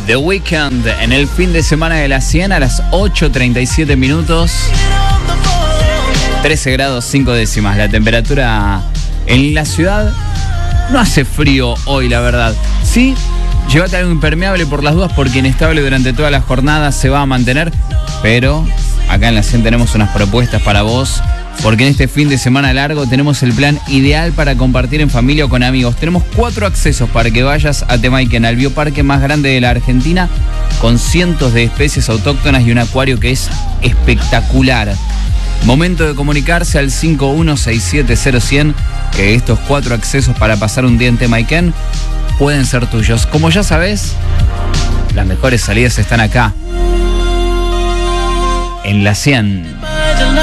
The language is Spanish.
The Weeknd en el fin de semana de la 100 a las 8:37 minutos. 13 grados 5 décimas la temperatura en la ciudad. No hace frío hoy, la verdad. Sí, llévate algo impermeable por las dudas, porque inestable durante toda la jornada se va a mantener. Pero acá en la 100 tenemos unas propuestas para vos, porque en este fin de semana largo tenemos el plan ideal para compartir en familia o con amigos. Tenemos 4 accesos para que vayas a Temaiken, al bioparque más grande de la Argentina, con cientos de especies autóctonas y un acuario que es espectacular. Momento de comunicarse al 51670100, que estos 4 accesos para pasar un día en Temaiken pueden ser tuyos. Como ya sabés, las mejores salidas están acá, en la 100.